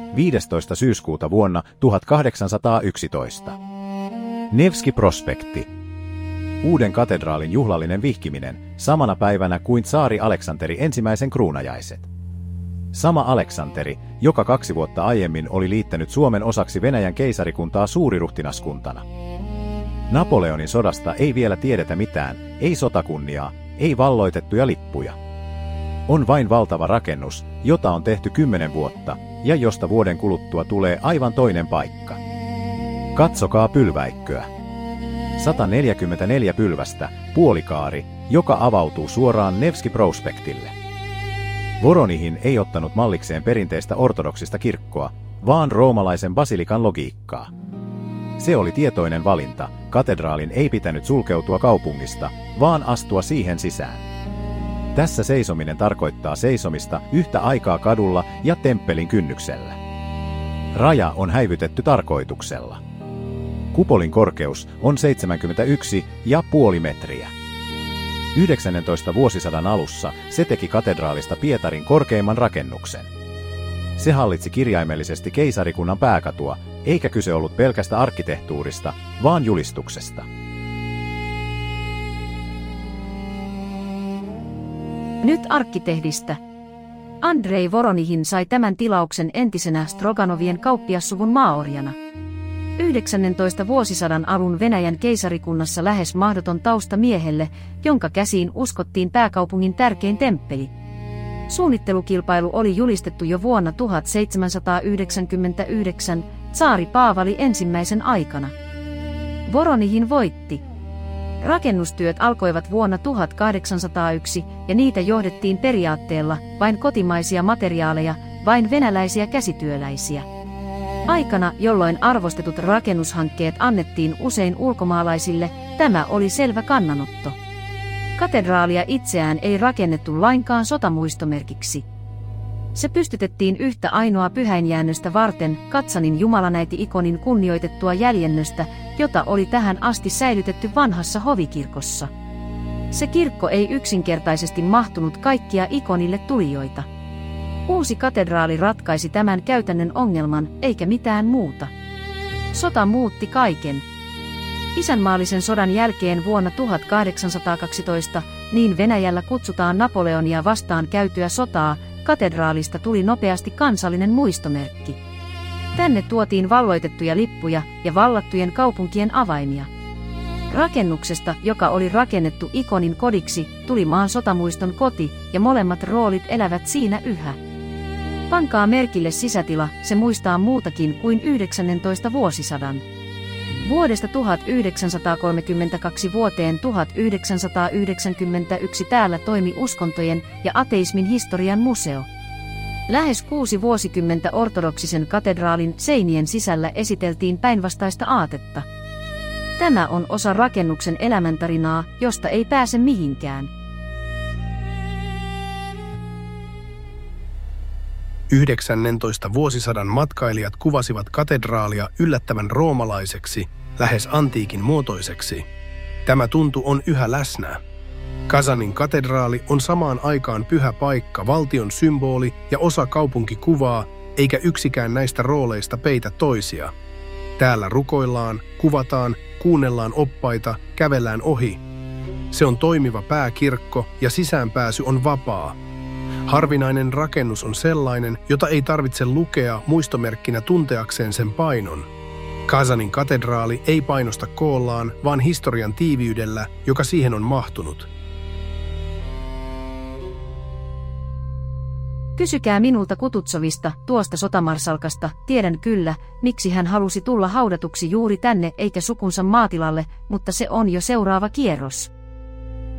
15. syyskuuta vuonna 1811. Nevski Prospekti. Uuden katedraalin juhlallinen vihkiminen samana päivänä kuin tsaari Aleksanteri ensimmäisen kruunajaiset. Sama Aleksanteri, joka 2 vuotta aiemmin oli liittänyt Suomen osaksi Venäjän keisarikuntaa suuriruhtinaskuntana. Napoleonin sodasta ei vielä tiedetä mitään, ei sotakunniaa, ei valloitettuja lippuja. On vain valtava rakennus, jota on tehty 10 vuotta, ja josta vuoden kuluttua tulee aivan toinen paikka. Katsokaa pylväikköä. 144 pylvästä, puolikaari, joka avautuu suoraan Nevski Prospektille. Voronihin ei ottanut mallikseen perinteistä ortodoksista kirkkoa, vaan roomalaisen basilikan logiikkaa. Se oli tietoinen valinta, katedraalin ei pitänyt sulkeutua kaupungista, vaan astua siihen sisään. Tässä seisominen tarkoittaa seisomista yhtä aikaa kadulla ja temppelin kynnyksellä. Raja on häivytetty tarkoituksella. Kupolin korkeus on 71,5 metriä. 19. vuosisadan alussa se teki katedraalista Pietarin korkeimman rakennuksen. Se hallitsi kirjaimellisesti keisarikunnan pääkatua, eikä kyse ollut pelkästä arkkitehtuurista, vaan julistuksesta. Nyt arkkitehdistä. Andrei Voronihin sai tämän tilauksen entisenä Stroganovien kauppiassuvun maaorjana. 19. vuosisadan alun Venäjän keisarikunnassa lähes mahdoton tausta miehelle, jonka käsiin uskottiin pääkaupungin tärkein temppeli. Suunnittelukilpailu oli julistettu jo vuonna 1799 tsaari Paavali ensimmäisen aikana. Voronihin voitti. Rakennustyöt alkoivat vuonna 1801 ja niitä johdettiin periaatteella vain kotimaisia materiaaleja, vain venäläisiä käsityöläisiä. Aikana, jolloin arvostetut rakennushankkeet annettiin usein ulkomaalaisille, tämä oli selvä kannanotto. Katedraalia itseään ei rakennettu lainkaan sotamuistomerkiksi. Se pystytettiin yhtä ainoa pyhäinjäännöstä varten, Katsanin jumalanäiti-ikonin kunnioitettua jäljennöstä, jota oli tähän asti säilytetty vanhassa hovikirkossa. Se kirkko ei yksinkertaisesti mahtunut kaikkia ikonille tulijoita. Uusi katedraali ratkaisi tämän käytännön ongelman, eikä mitään muuta. Sota muutti kaiken. Isänmaallisen sodan jälkeen vuonna 1812, niin Venäjällä kutsutaan Napoleonia vastaan käytyä sotaa, katedraalista tuli nopeasti kansallinen muistomerkki. Tänne tuotiin valloitettuja lippuja ja vallattujen kaupunkien avaimia. Rakennuksesta, joka oli rakennettu ikonin kodiksi, tuli maan sotamuiston koti, ja molemmat roolit elävät siinä yhä. Pankaa merkille sisätila, se muistaa muutakin kuin 19. vuosisadan. Vuodesta 1932 vuoteen 1991 täällä toimi uskontojen ja ateismin historian museo. Lähes 6 vuosikymmentä ortodoksisen katedraalin seinien sisällä esiteltiin päinvastaista aatetta. Tämä on osa rakennuksen elämäntarinaa, josta ei pääse mihinkään. 19. vuosisadan matkailijat kuvasivat katedraalia yllättävän roomalaiseksi, lähes antiikin muotoiseksi. Tämä tuntu on yhä läsnä. Kazanin katedraali on samaan aikaan pyhä paikka, valtion symboli ja osa kaupunkikuvaa, eikä yksikään näistä rooleista peitä toisia. Täällä rukoillaan, kuvataan, kuunnellaan oppaita, kävellään ohi. Se on toimiva pääkirkko ja sisäänpääsy on vapaa. Harvinainen rakennus on sellainen, jota ei tarvitse lukea muistomerkkinä tunteakseen sen painon. Kazanin katedraali ei painosta koollaan, vaan historian tiiviydellä, joka siihen on mahtunut. Kysykää minulta Kututsovista, tuosta sotamarsalkasta, tiedän kyllä, miksi hän halusi tulla haudatuksi juuri tänne eikä sukunsa maatilalle, mutta se on jo seuraava kierros.